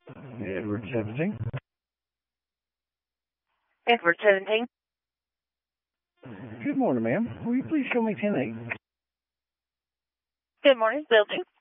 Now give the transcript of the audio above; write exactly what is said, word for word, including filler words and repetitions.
Edward seventeen. Edward seventeen. Good morning, ma'am. Will you please show me ten eight? Good morning, building.